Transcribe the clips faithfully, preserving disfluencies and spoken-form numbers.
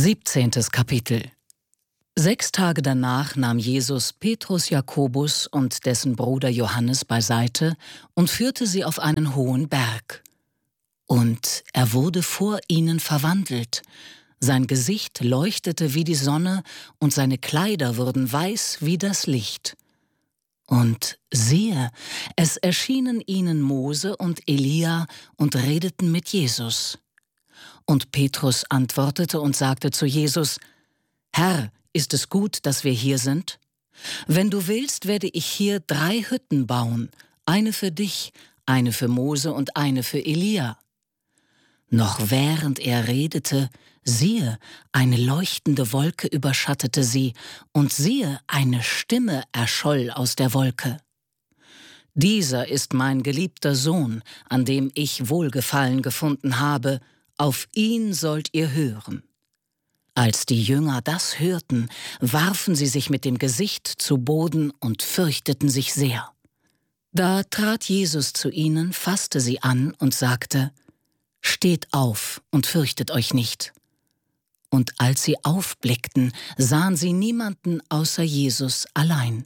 Siebzehntes Kapitel. Sechs Tage danach nahm Jesus Petrus, Jakobus und dessen Bruder Johannes beiseite und führte sie auf einen hohen Berg. Und er wurde vor ihnen verwandelt. Sein Gesicht leuchtete wie die Sonne und seine Kleider wurden weiß wie das Licht. Und siehe, es erschienen ihnen Mose und Elia und redeten mit Jesus. Und Petrus antwortete und sagte zu Jesus: Herr, ist es gut, dass wir hier sind? Wenn du willst, werde ich hier drei Hütten bauen, eine für dich, eine für Mose und eine für Elia. Noch während er redete, siehe, eine leuchtende Wolke überschattete sie, und siehe, eine Stimme erscholl aus der Wolke. Dieser ist mein geliebter Sohn, an dem ich Wohlgefallen gefunden habe, auf ihn sollt ihr hören. Als die Jünger das hörten, warfen sie sich mit dem Gesicht zu Boden und fürchteten sich sehr. Da trat Jesus zu ihnen, fasste sie an und sagte: Steht auf und fürchtet euch nicht. Und als sie aufblickten, sahen sie niemanden außer Jesus allein.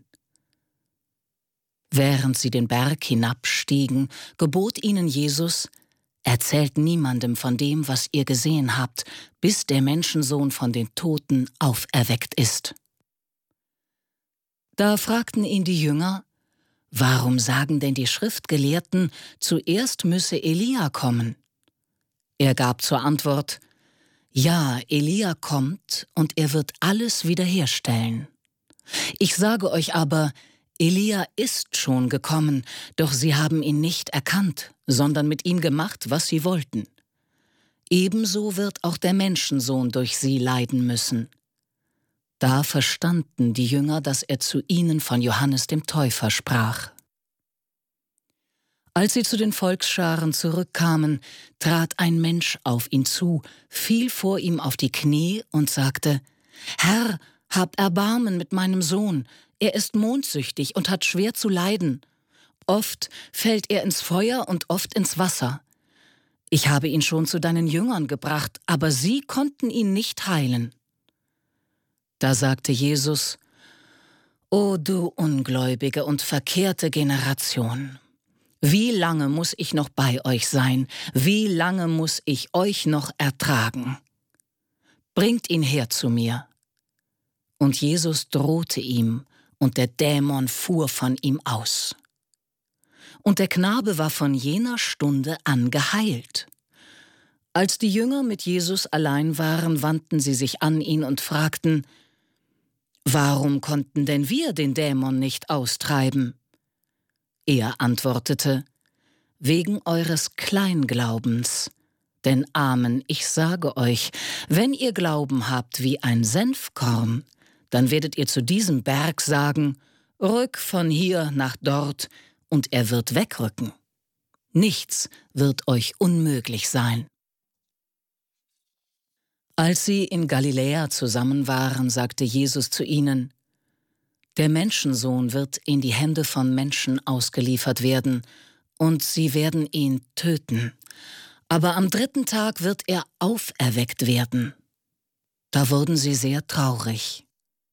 Während sie den Berg hinabstiegen, gebot ihnen Jesus: Erzählt niemandem von dem, was ihr gesehen habt, bis der Menschensohn von den Toten auferweckt ist. Da fragten ihn die Jünger: Warum sagen denn die Schriftgelehrten, zuerst müsse Elia kommen? Er gab zur Antwort: Ja, Elia kommt, und er wird alles wiederherstellen. Ich sage euch aber, Elia ist schon gekommen, doch sie haben ihn nicht erkannt, sondern mit ihm gemacht, was sie wollten. Ebenso wird auch der Menschensohn durch sie leiden müssen. Da verstanden die Jünger, dass er zu ihnen von Johannes dem Täufer sprach. Als sie zu den Volksscharen zurückkamen, trat ein Mensch auf ihn zu, fiel vor ihm auf die Knie und sagte: Herr, hab Erbarmen mit meinem Sohn, er ist mondsüchtig und hat schwer zu leiden. Oft fällt er ins Feuer und oft ins Wasser. Ich habe ihn schon zu deinen Jüngern gebracht, aber sie konnten ihn nicht heilen. Da sagte Jesus: O du ungläubige und verkehrte Generation! Wie lange muss ich noch bei euch sein? Wie lange muss ich euch noch ertragen? Bringt ihn her zu mir. Und Jesus drohte ihm, und der Dämon fuhr von ihm aus. Und der Knabe war von jener Stunde an geheilt. Als die Jünger mit Jesus allein waren, wandten sie sich an ihn und fragten: Warum konnten denn wir den Dämon nicht austreiben? Er antwortete: Wegen eures Kleinglaubens. Denn Amen, ich sage euch, wenn ihr Glauben habt wie ein Senfkorn, dann werdet ihr zu diesem Berg sagen: Rück von hier nach dort, und er wird wegrücken. Nichts wird euch unmöglich sein. Als sie in Galiläa zusammen waren, sagte Jesus zu ihnen: Der Menschensohn wird in die Hände von Menschen ausgeliefert werden, und sie werden ihn töten. Aber am dritten Tag wird er auferweckt werden. Da wurden sie sehr traurig.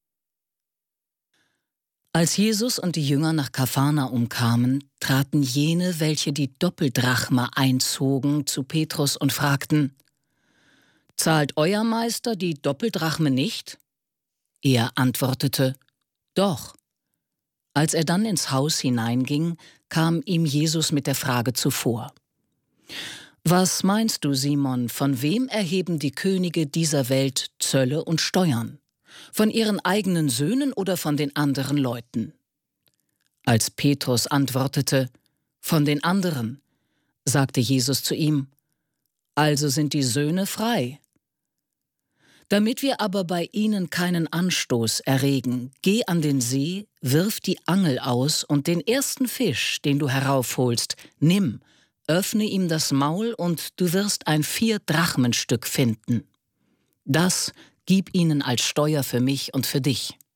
Als Jesus und die Jünger nach Kapharnaum kamen, traten jene, welche die Doppeldrachme einzogen, zu Petrus und fragten: Zahlt euer Meister die Doppeldrachme nicht? Er antwortete: Doch. Als er dann ins Haus hineinging, kam ihm Jesus mit der Frage zuvor: Was meinst du, Simon, von wem erheben die Könige dieser Welt Zölle und Steuern? Von ihren eigenen Söhnen oder von den anderen Leuten? Als Petrus antwortete: Von den anderen, sagte Jesus zu ihm: Also sind die Söhne frei. Damit wir aber bei ihnen keinen Anstoß erregen, geh an den See, wirf die Angel aus und den ersten Fisch, den du heraufholst, nimm, öffne ihm das Maul und du wirst ein Vier-Drachmen-Stück finden. Das gib ihnen als Steuer für mich und für dich.